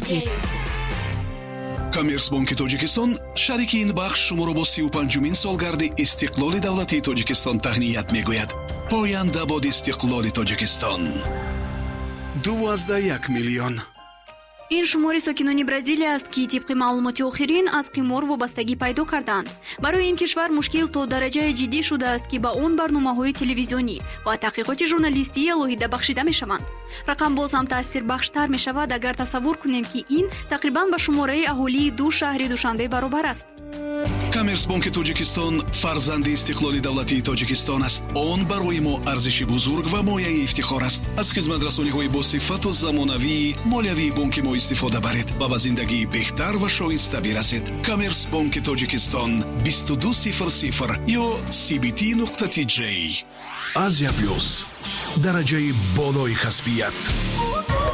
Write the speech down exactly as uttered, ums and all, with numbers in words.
بدهید. Коммерсбанки Тоҷикистон шарики ин бахш шуморо бо си و پنجمین سالگرد استقلال دولتی تاجیکستان تهنیت میگوید. پاینده باد استقلال تاجیکستان. دوازده یک میلیون. این شماری ساکنان برزیل است که طبق معلومات آخرین از قمار وابستگی پیدا کردند. برای این کشور مشکل تا درجه جدی شده است که با اون برنامه‌های تلویزیونی و تحقیقات ژورنالیستی الهیده بخشیده می‌شوند. رقم باز هم تاثیر بخشتر می‌شود اگر تصور کنیم که این تقریباً به شماره اهالی دو شهر دوشنبه برابر است. коммерсбанки Тоҷикистон фарзанди истиқлоли давлатии Тоҷикистон аст. Он барои мо арзиши бузург ва мояи ифтихор аст. аз хизматрасониҳои босифату замонавии молиявии бонки мо истифода баред ва ба зиндагии беҳтар ва шоиста бирасед. коммерсбанки Тоҷикистон бисту ду сифр сифр ё си би ти нуқта ти ҷей. азия плюс дараҷаи болои касбият.